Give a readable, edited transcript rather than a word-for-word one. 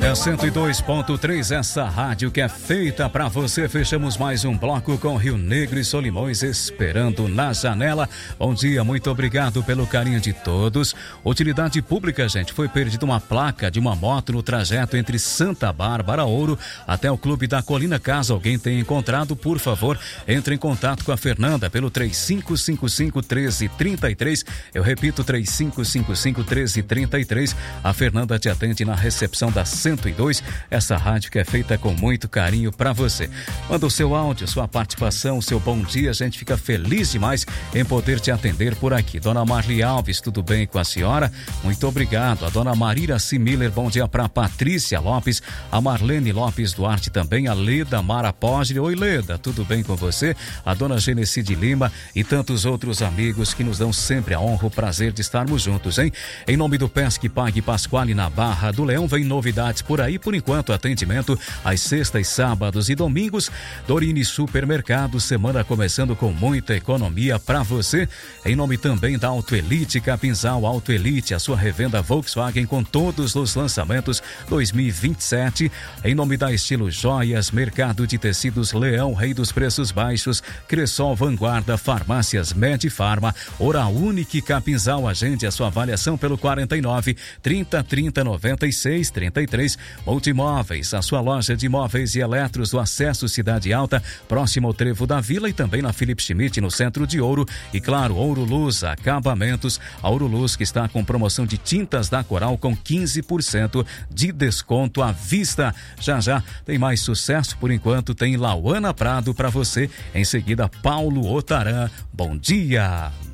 É 102.3, essa rádio que é feita pra você. Fechamos mais um bloco com Rio Negro e Solimões esperando na janela. Bom dia, muito obrigado pelo carinho de todos. Utilidade pública, gente, foi perdida uma placa de uma moto no trajeto entre Santa Bárbara Ouro até o Clube da Colina. Caso alguém tenha encontrado, por favor, entre em contato com a Fernanda pelo 3555-1333. Eu repito, 3555-1333. A Fernanda te atende na recepção da 102, essa rádio que é feita com muito carinho para você. Manda o seu áudio, sua participação, seu bom dia, a gente fica feliz demais em poder te atender por aqui. Dona Marli Alves, tudo bem com a senhora? Muito obrigado. A dona Marira C. Miller, bom dia para Patrícia Lopes, a Marlene Lopes Duarte também, a Leda Mara Pogli. Oi Leda, tudo bem com você? A dona Genecide Lima e tantos outros amigos que nos dão sempre a honra, o prazer de estarmos juntos, hein? Em nome do Pesque Pague Pasquale na Barra do Leão, vem novidades por aí. Por enquanto, atendimento às sextas, sábados e domingos. Dorini Supermercado, semana começando com muita economia para você. Em nome também da Auto Elite Capinzal, Auto Elite, a sua revenda Volkswagen com todos os lançamentos 2027. Em nome da Estilo Joias, Mercado de Tecidos Leão, Rei dos Preços Baixos, Cressol Vanguarda, Farmácias Medifarma, Oral Unique Capinzal. Agende a sua avaliação pelo 49 30 30 96 33. Multimóveis, a sua loja de móveis e eletros, o Acesso Cidade Alta, próximo ao Trevo da Vila e também na Felipe Schmidt, no centro de Ouro. E claro, Ouro Luz Acabamentos, a Ouro Luz que está com promoção de tintas da Coral com 15% de desconto à vista. Já já tem mais sucesso, por enquanto tem Lauana Prado para você. Em seguida, Paulo Otaran. Bom dia!